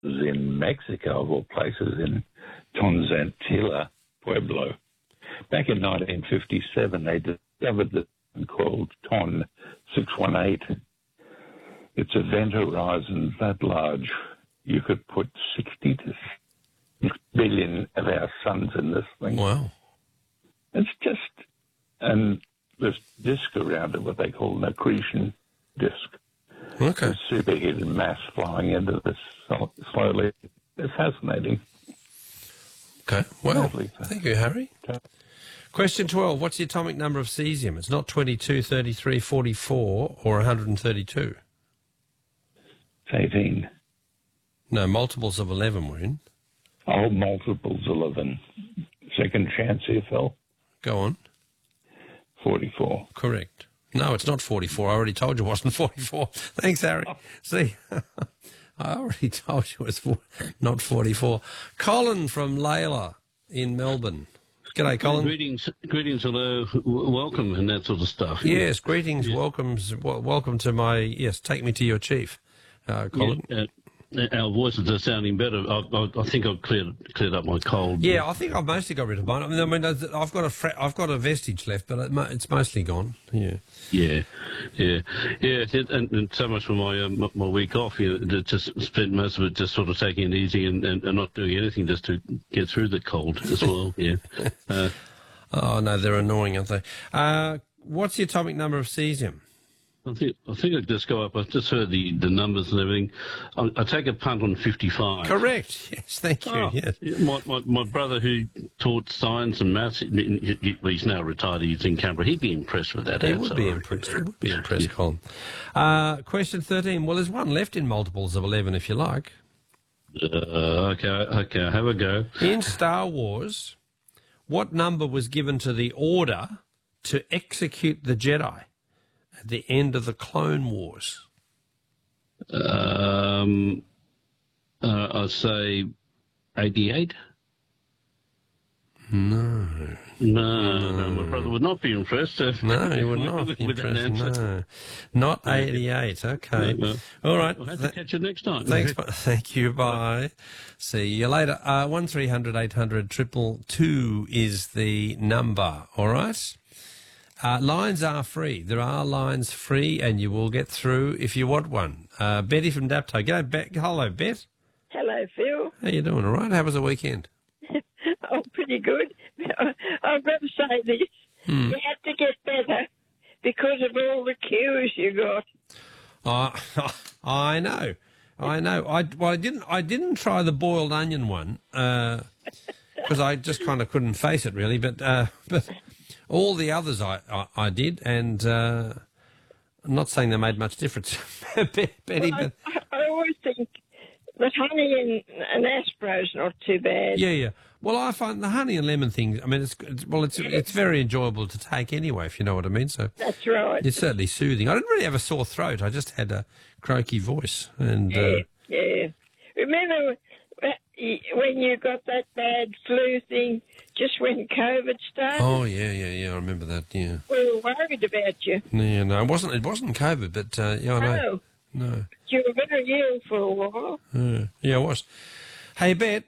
in Mexico, of all places, in Tonzantilla, Pueblo. Back in 1957, they discovered the thing called TON 618. It's a vent horizon that large. You could put 60 to 6 billion of our suns in this thing. Wow. It's just, and this disc around it, what they call an accretion disc. Okay. A superheated mass flying into this slowly. It's fascinating. Okay. Well, Lovely. thank you, Harry. Question 12. What's the atomic number of cesium? It's not 22, 33, 44 or 132. It's 18. No, multiples of 11 we're in. Oh, multiples 11. Second chance here, Phil. Go on. 44. Correct. No, it's not 44. I already told you it wasn't 44. Thanks, Harry. See, I already told you it was not 44. Colin from Layla in Melbourne. G'day, Colin. Greetings, hello, welcome, and that sort of stuff. Yes, greetings, welcome to my, yes, take me to your chief, Colin. Yeah, our voices are sounding better. I think I've cleared up my cold. Yeah, I think I've mostly got rid of mine. I mean, I've got a vestige left, but it's mostly gone. Yeah. And so much for my week off. Just spent most of it just sort of taking it easy and not doing anything just to get through the cold as well. Yeah. Oh no, they're annoying, aren't they? What's the atomic number of cesium? I think I'd just go up. I've just heard the numbers and everything. I take a punt on 55. Correct. Yes, thank you. Oh, yes. My brother who taught science and maths, he's now retired. He's in Canberra. He'd be impressed with that. He would be impressed. He would be impressed, Colin. Question 13. Well, there's one left in multiples of 11, if you like. Okay. Have a go. In Star Wars, what number was given to the order to execute the Jedi at the end of the Clone Wars? I'd say 88. No. My brother would not be impressed. No, he would not be impressed. No, not 88. Okay. No. All right. I'll have to catch you next time. Thanks. Thank you. Bye. See you later. 1300 800 222 is the number. All right. Lines are free. There are lines free, and you will get through if you want one. Betty from Dapto. Hello, Bet. Hello, Phil. How you doing? All right. How was the weekend? Oh, pretty good. I've got to say this. You have to get better because of all the queues you got. I know. I didn't try the boiled onion one because I just kind of couldn't face it really. But all the others I did, and I'm not saying they made much difference, Betty. Well, I always think that honey and Aspro's not too bad. Yeah. Well, I find the honey and lemon thing. I mean, it's very enjoyable to take anyway, if you know what I mean. So that's right. It's certainly soothing. I didn't really have a sore throat. I just had a croaky voice, and yeah. Remember when you got that bad flu thing just when COVID started? Oh yeah. I remember that. Yeah. We were worried about you. Yeah, no, it wasn't COVID, but yeah, I know. No. You were very ill for a while. Yeah, it was. Hey, Bet.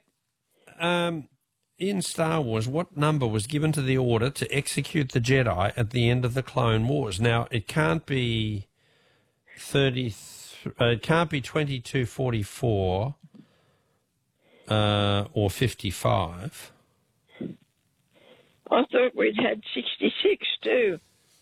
In Star Wars, what number was given to the order to execute the Jedi at the end of the Clone Wars? Now, it can't be 30. It can't be 2244 or 55. I thought we'd had 66 too.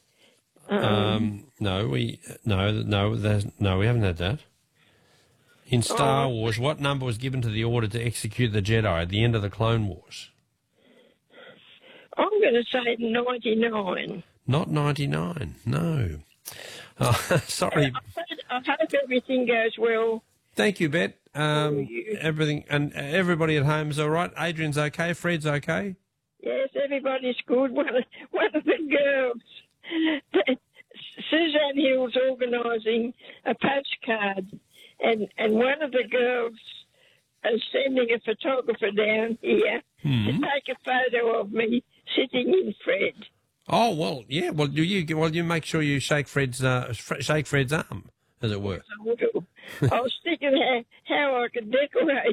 No, we haven't had that. In Star Wars, what number was given to the order to execute the Jedi at the end of the Clone Wars? I'm going to say 99. Not 99, no. Sorry. I hope everything goes well. Thank you, Bet. Everything and everybody at home is all right. Adrian's okay. Fred's okay. Yes, everybody's good. One of the girls, Suzanne Hill's organising a postcard, and one of the girls is sending a photographer down here to take a photo of me sitting in Fred. Oh well, yeah. Well, you make sure you shake Fred's arm, as it were. I will. I was thinking how I could decorate